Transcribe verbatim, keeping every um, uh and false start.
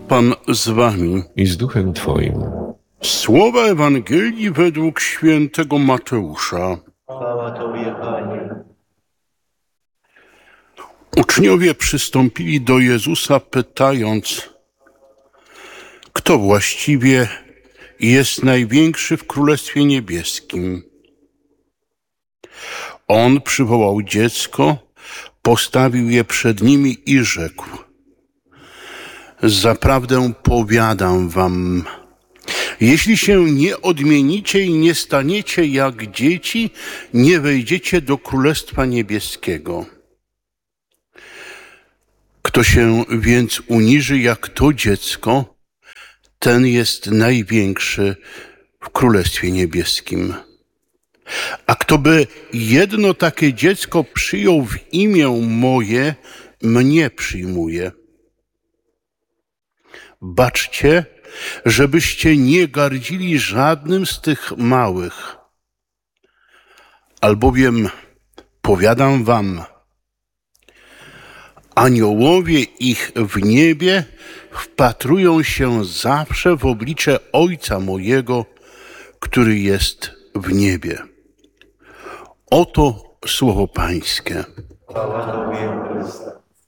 Pan z wami. i z duchem Twoim. Słowa Ewangelii według świętego Mateusza. Chwała Tobie, Panie. Uczniowie przystąpili do Jezusa, pytając, kto właściwie jest największy w Królestwie Niebieskim. On przywołał dziecko, postawił je przed nimi i rzekł: zaprawdę powiadam wam, jeśli się nie odmienicie i nie staniecie jak dzieci, nie wejdziecie do Królestwa Niebieskiego. Kto się więc uniży jak to dziecko, ten jest największy w Królestwie Niebieskim. A kto by jedno takie dziecko przyjął w imię moje, mnie przyjmuje. Baczcie, żebyście nie gardzili żadnym z tych małych. Albowiem powiadam wam, aniołowie ich w niebie wpatrują się zawsze w oblicze Ojca mojego, który jest w niebie. Oto słowo Pańskie. Chwała Tobie, Chryste.